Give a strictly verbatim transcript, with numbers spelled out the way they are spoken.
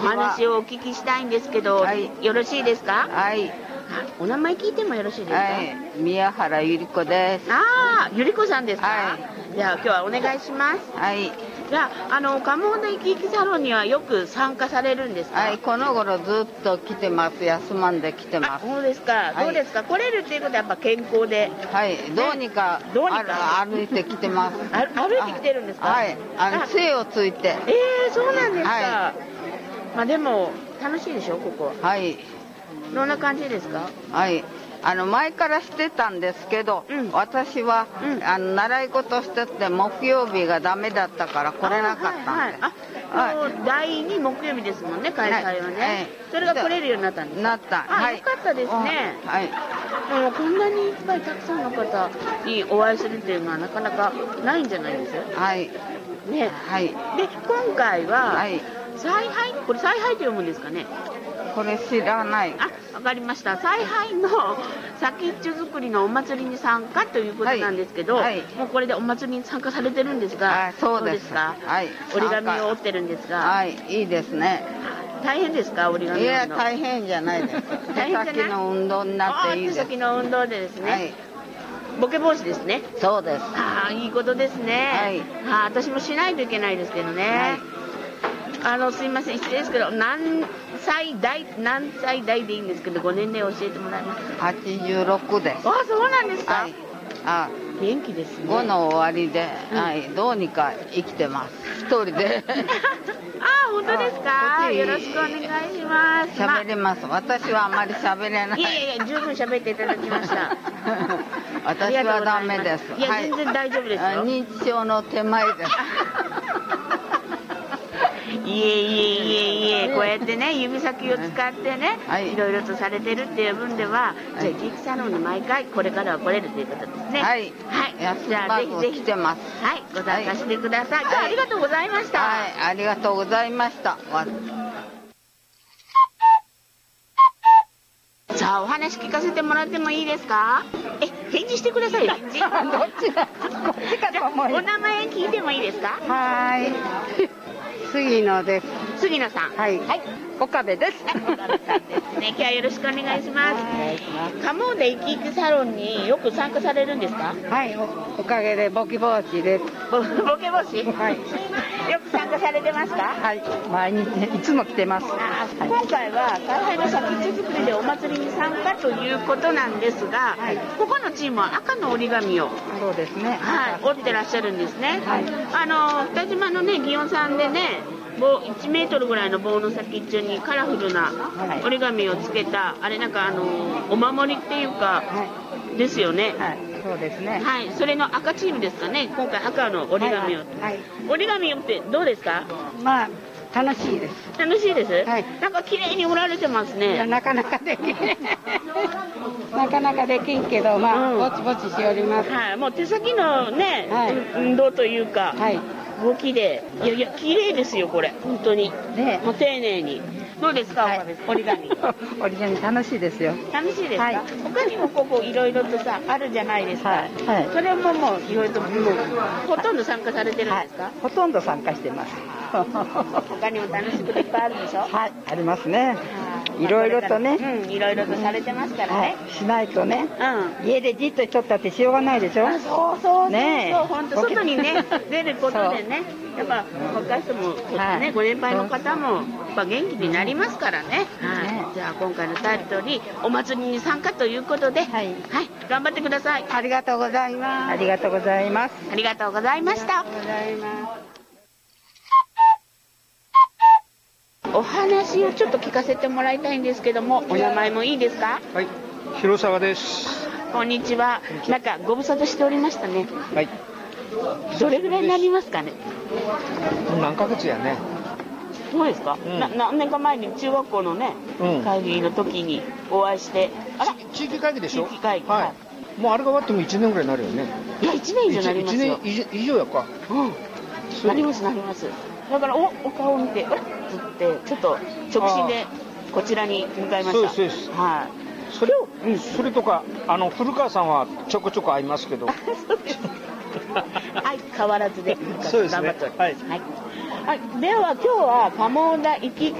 話をお聞きしたいんですけど、 はい、 よろしいですか？ はい。 お名前聞いてもよろしいですか？ はい、宮原ゆり子です。 ああ、ゆり子さんですか？ はい。 じゃあ今日はお願いします。 はい。 じゃあ、あの鴨田生き生きサロンにはよく参加されるんですか？ はい、この頃ずっと来てます。休まんで来てます。 そうですか、はい。どうですか？来れるっていうことはやっぱ健康で。 はい、どうにか、ね、どうにか歩いてきてます。 歩いてきてるんですか？ はい、あの杖をついて。 ええー、そうなんですか。はい、まあでも楽しいでしょここ。 はい。 どんな感じですか？ はい。あの前からしてたんですけど、うん、私は、うん、あの習い事してて木曜日がダメだったから来れなかったんです。 はいはい、あ、だいに木曜日ですもんね、開催はね。はいはい、それが来れるようになったんですか？ なった。 あ、はい、よかったですね。はい。もうこんなにいっぱいたくさんの方にお会いするっていうのはなかなかないんじゃないですか？ はい。 ね。はい。で今回は、はい、采配、これ采配って読むんですかね？ これ知らない。 あ、わかりました。采配の先っちょ作りのお祭りに参加ということなんですけど、はいはい、もうこれでお祭りに参加されてるんですが、 あ、そうです。 どうですか？ はい。 折り紙を折ってるんですが、 はい、いいですね。 大変ですか？折り紙を折るの。 いや、大変じゃないです。大変じゃない。手先の運動になっていいです。 手先の運動でですね。はい。ボケ防止ですね。 そうです。 ああ、いいことですね。はい。あ、私もしないといけないですけどね。はい。あのすいません、失礼ですけど、何歳代何歳代でいいんですけど、ご年齢教えてもらえますか？ はちじゅうろくです。 あ、そうなんですか。はい、 あ、 元気ですね。 ごの終わりで、うん、はい、どうにか生きてます。一人で。 あ、本当ですか。よろしくお願いします。 喋れます。私はあまり喋れない。 いやいやいや、十分喋っていただきました。 私はダメです。 いや、全然大丈夫ですよ。 認知症の手前です。 いえいえいえいえ、こうやってね、指先を使ってね、はい、いろいろとされてるっていう分では、じゃあ、生き生きサロンに毎回これからは来れるということですね。はい。はい。じゃあ、ぜひぜひ。来てます。はい。ご参加してください。はい、ありがとうございました。 はい。ありがとうございました。 さあ、お話聞かせてもらってもいいですか？え、返事してくださいよ。どっちだ？こっちかと思います。お名前聞いてもいいですか？ はい。杉野です。 杉野さん。 はい。はい。岡部です。 岡部さんですね。今日はよろしくお願いします。鴨田生き生きサロンによく参加されるんですか？ はい。お、おかげでボケ防止です。 ボケ防止？はい。よく参加されてますか？ はい。毎日いつも来てます。 あ、はい、今回は采配の先っちょ作りでお祭りに参加ということなんですが、はい、ここのチームは赤の折り紙を、 そうですね。 はい、折ってらっしゃるんですね。はい。あの北島のね祇園さんでね。棒いちメートルぐらいの棒の先っちょにカラフルな折り紙をつけた、はい、あれなんかあのお守りっていうか、はい、ですよね。 はい、そうですね。 はい、それの赤チームですかね。今回赤の折り紙を、はいはい、折り紙ってどうですか？ まあ楽しいです。 楽しいです。はい。なんか綺麗に折られてますね。 いや、なかなかできん。なかなかできんけど、まあ、うん、ぼちぼちしております。 はい、もう手先のね、はい、運動というか。はい。動きで、いやいや綺麗ですよこれ本当に。ね、もう丁寧に。どうですか、はい、折り紙。 折り紙楽しいですよ。 楽しいですか。はい、他にもここいろいろとさあるじゃないですか。はい。はい、それももういろいろともうほとんど参加されてるんですか。はい、 ほとんど参加してます。 他にも楽しいこといっぱいあるでしょ。 はい、ありますね。いろいろとね、 うん、いろいろとされてますからね。 しないとね、うん、家でじっとしとったってしようがないでしょ。 そうそうそうね、本当外にね出ることでね、やっぱ若い人もね、ご年配の方もやっぱ元気になりますからね。はい。じゃあ今回のタイトルにお祭りに参加ということで、はい、はい、頑張ってください。 ありがとうございます。ありがとうございます。 ありがとうございました。 ありがとうございます。 お話をちょっと聞かせてもらいたいんですけども、お名前もいいですか？ はい、広沢です。 こんにちは。なんかご無沙汰しておりましたね。 はい。 どれぐらいになりますかね？ 何ヶ月やね。 そうですか。うん、な何年か前に中学校のね、うん、会議の時にお会いして、あら地域会議でしょ？ 地域会議。 はい。はい、もうあれが終わってもいちねんぐらいになるよね。 いやいちねん以上なりますよ。 いちねん以上やか。 うん。なりますなります。だからおお顔を見て、えっってちょっと直進でこちらに向かいました。 そうです。 はい。 それを、うん、それとかあの古川さんはちょこちょこ会いますけど。 そうです。はい、変わらずで。 そうですね。 頑張っております。はい。はい。では今日は鴨田生き生き